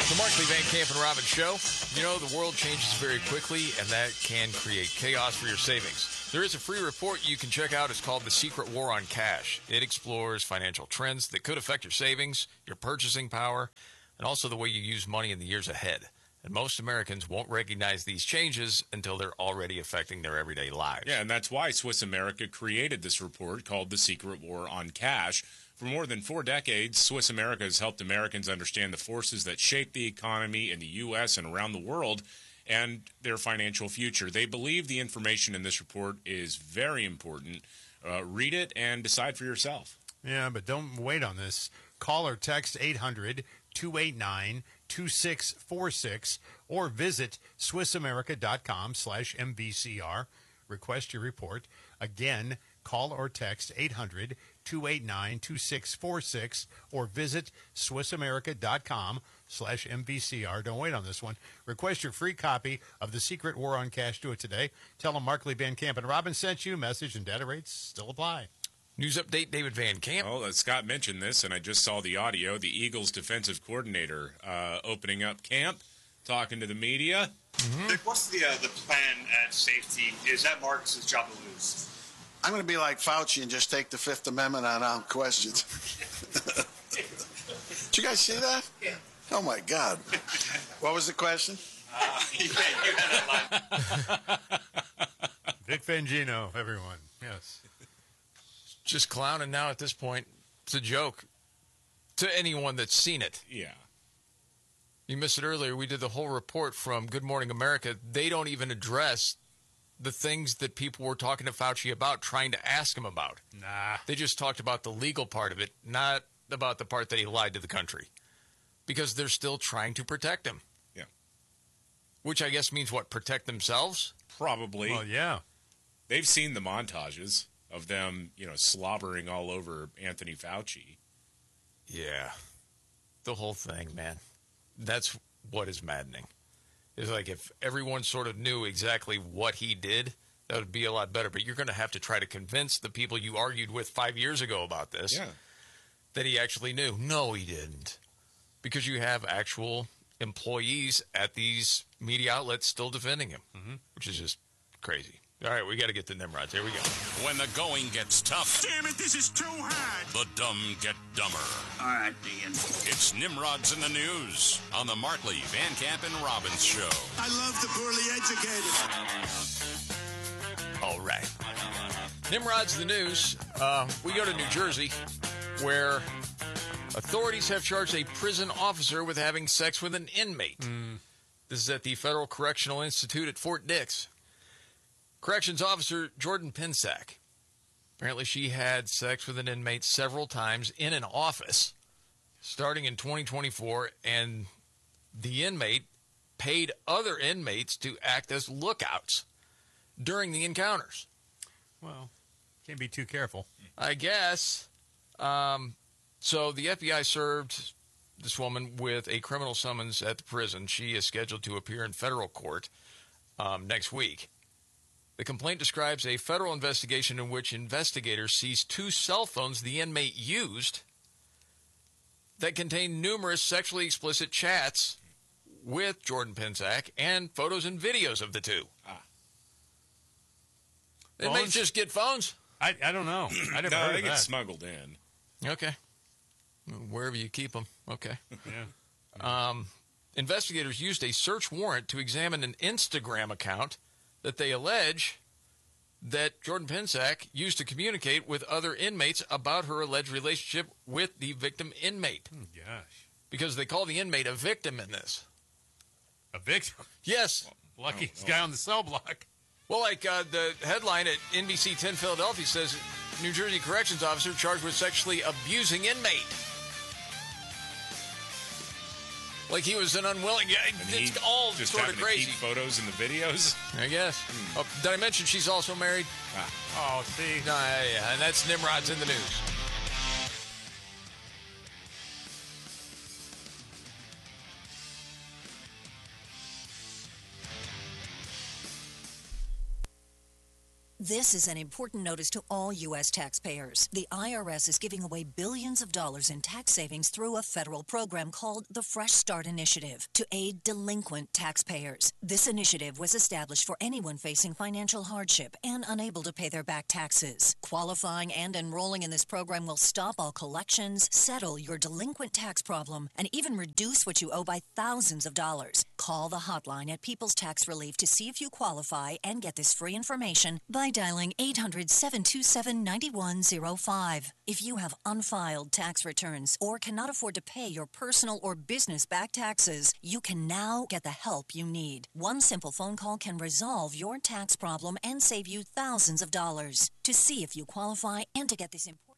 The Markley, Van Camp, and Robbins Show. You know, the world changes very quickly, and that can create chaos for your savings. There is a free report you can check out. It's called The Secret War on Cash. It explores financial trends that could affect your savings, your purchasing power, and also the way you use money in the years ahead. And most Americans won't recognize these changes until they're already affecting their everyday lives. Yeah, and that's why Swiss America created this report called The Secret War on Cash. For more than 4 decades, Swiss America has helped Americans understand the forces that shape the economy in the U.S. and around the world and their financial future. They believe the information in this report is very important. Read it and decide for yourself. Yeah, but don't wait on this. Call or text 800-289-2646 or visit SwissAmerica.com/MVCR. Request your report. Again, call or text 800-289-2646 or visit SwissAmerica.com/MVCR. Don't wait on this one. Request your free copy of The Secret War on Cash. Do it today. Tell them Markley, Van Camp, and Robbins sent you. Message and data rates still apply. News update, David Van Camp. Well, Scott mentioned this, and I just saw the audio. The Eagles defensive coordinator opening up camp, talking to the media. Mm-hmm. What's the plan at safety? Is that Marcus's job to lose? I'm going to be like Fauci and just take the Fifth Amendment on questions. Did you guys see that? Yeah. Oh, my God. What was the question? You had that line. Vic Fangino, everyone. Yes. Just clowning now at this point. It's a joke to anyone that's seen it. Yeah. You missed it earlier. We did the whole report from Good Morning America. They don't even address the things that people were talking to Fauci about, trying to ask him about. Nah. They just talked about the legal part of it, not about the part that he lied to the country. Because they're still trying to protect him. Yeah. Which I guess means what? Protect themselves? Probably. Well, yeah. They've seen the montages of them, slobbering all over Anthony Fauci. Yeah. The whole thing, man. That's what is maddening. It's like if everyone sort of knew exactly what he did, that would be a lot better. But you're going to have to try to convince the people you argued with 5 years ago about this that he actually knew. No, he didn't. Because you have actual employees at these media outlets still defending him, which is just crazy. All right, we got to get to Nimrods. Here we go. When the going gets tough. Damn it, this is too hard. The dumb get dumber. All right, Dean. It's Nimrods in the News on the Markley, Van Camp, and Robbins Show. I love the poorly educated. All right. Nimrod's the News. We go to New Jersey, where authorities have charged a prison officer with having sex with an inmate. This is at the Federal Correctional Institute at Fort Dix. Corrections officer Jordan Pinsack. Apparently she had sex with an inmate several times in an office starting in 2024, and the inmate paid other inmates to act as lookouts during the encounters. Well, can't be too careful. I guess. So the FBI served this woman with a criminal summons at the prison. She is scheduled to appear in federal court next week. The complaint describes a federal investigation in which investigators seized 2 cell phones the inmate used that contained numerous sexually explicit chats with Jordan Pinsack and photos and videos of the two. Inmates just get phones? I don't know. I never heard of they get that. smuggled in. Okay. Wherever you keep them. Okay. Yeah. Investigators used a search warrant to examine an Instagram account that they allege that Jordan Pinsack used to communicate with other inmates about her alleged relationship with the victim inmate. Gosh. Because they call the inmate a victim in this. A victim? Yes. Luckiest guy on the cell block. Well, like the headline at NBC 10 Philadelphia says, New Jersey corrections officer charged with sexually abusing inmate. Like he was an unwilling. Yeah, it's all just sort of crazy. To keep photos in the videos. I guess. Oh, did I mention she's also married? Oh, see. No, yeah, and that's Nimrod's in the News. This is an important notice to all U.S. taxpayers. The IRS is giving away billions of dollars in tax savings through a federal program called the Fresh Start Initiative to aid delinquent taxpayers. This initiative was established for anyone facing financial hardship and unable to pay their back taxes. Qualifying and enrolling in this program will stop all collections, settle your delinquent tax problem, and even reduce what you owe by thousands of dollars. Call the hotline at People's Tax Relief to see if you qualify and get this free information by dialing 800-727-9105. If you have unfiled tax returns or cannot afford to pay your personal or business back taxes, you can now get the help you need. One simple phone call can resolve your tax problem and save you thousands of dollars. To see if you qualify and to get this important